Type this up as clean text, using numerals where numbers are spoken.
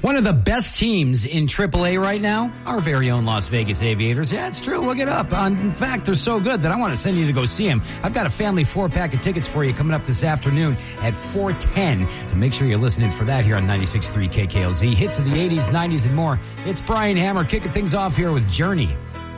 One of the best teams in AAA right now, our very own Las Vegas Aviators. Yeah, it's true. Look it up. In fact, they're so good that I want to send you to go see them. I've got a family 4-pack of tickets for you coming up this afternoon at 4:10. So make sure you're listening for that here on 96.3 KKLZ. Hits of the 80s, 90s, and more. It's Brian Hammer kicking things off here with Journey